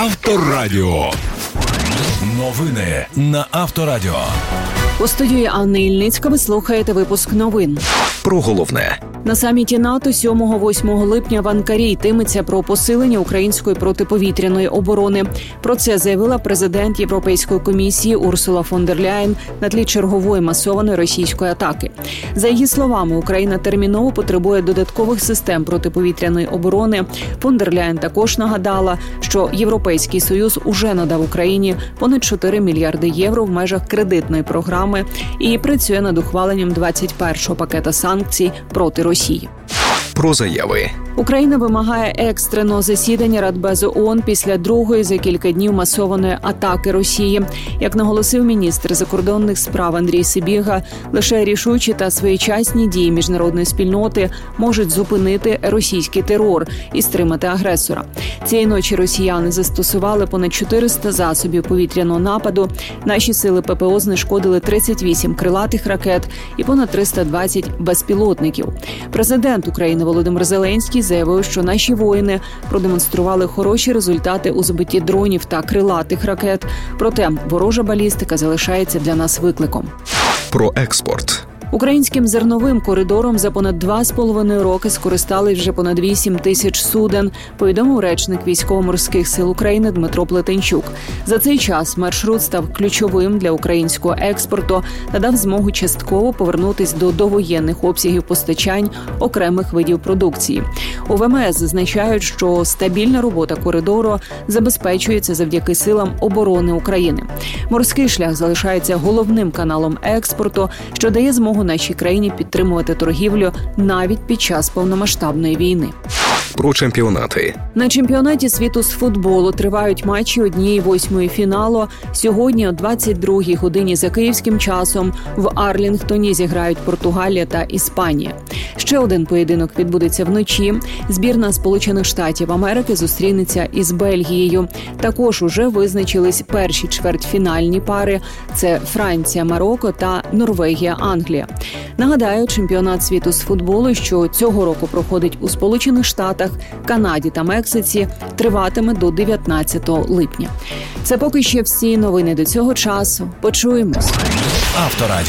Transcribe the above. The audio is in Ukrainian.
Авторадіо. Новини на Авторадіо. У студії Анни Ільницька ви слухаєте випуск новин. Про головне. На саміті НАТО 7-8 липня в Анкарі йтиметься про посилення української протиповітряної оборони. Про це заявила президент Європейської комісії Урсула фон дер Ляєн на тлі чергової масованої російської атаки. За її словами, Україна терміново потребує додаткових систем протиповітряної оборони. Фон дер Ляєн також нагадала, що Європейський Союз уже надав Україні понад 4 мільярди євро в межах кредитної програми і працює над ухваленням 21-го пакета санкцій проти Росії. Про заяви. Україна вимагає екстреного засідання Радбезу ООН після другої за кілька днів масованої атаки Росії. Як наголосив міністр закордонних справ Андрій Сибіга, лише рішучі та своєчасні дії міжнародної спільноти можуть зупинити російський терор і стримати агресора. Цієї ночі росіяни застосували понад 400 засобів повітряного нападу. Наші сили ППО знешкодили 38 крилатих ракет і понад 320 безпілотників. Президент України Володимир Зеленський заявив, що наші воїни продемонстрували хороші результати у збитті дронів та крилатих ракет. Проте ворожа балістика залишається для нас викликом. Про експорт. Українським зерновим коридором за понад 2,5 роки скористались вже понад 8 тисяч суден, повідомив речник Військово-морських сил України Дмитро Плетенчук. За цей час маршрут став ключовим для українського експорту та дав змогу частково повернутися до довоєнних обсягів постачань окремих видів продукції. У ВМС зазначають, що стабільна робота коридору забезпечується завдяки силам оборони України. Морський шлях залишається головним каналом експорту, що дає змогу нашій країні підтримувати торгівлю навіть під час повномасштабної війни. Про чемпіонати. На чемпіонаті світу з футболу тривають матчі 1/8 фіналу. Сьогодні о 22-й годині за київським часом в Арлінгтоні зіграють Португалія та Іспанія. Ще один поєдинок відбудеться вночі. Збірна Сполучених Штатів Америки зустрінеться із Бельгією. Також уже визначились перші чвертьфінальні пари. Це Франція, Марокко та Норвегія, Англія. Нагадаю, чемпіонат світу з футболу, що цього року проходить у Сполучених Штатах, Канаді та Мексиці, триватиме до 19 липня. Це поки що всі новини до цього часу. Почуємось. Авторадіо.